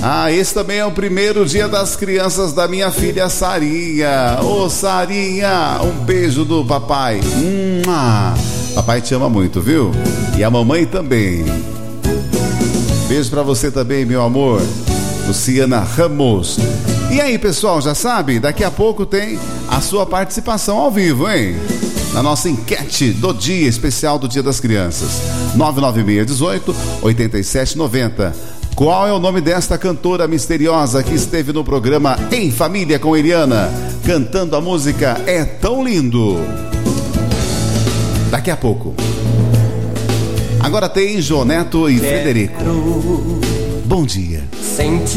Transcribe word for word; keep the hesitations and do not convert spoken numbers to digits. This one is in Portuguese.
Ah, esse também é o primeiro dia das crianças da minha filha Sarinha. Ô Sarinha, um beijo do papai. Hum, ah, papai te ama muito, viu? E a mamãe também. Beijo pra você também, meu amor. Luciana Ramos. E aí, pessoal, já sabe? Daqui a pouco tem a sua participação ao vivo, hein? Na nossa enquete do dia especial do Dia das Crianças. nove nove seis um oito, oito sete nove zero. Qual é o nome desta cantora misteriosa que esteve no programa Em Família com Eliana, cantando a música É Tão Lindo? Daqui a pouco. Agora tem João Neto e Frederico. Bom dia.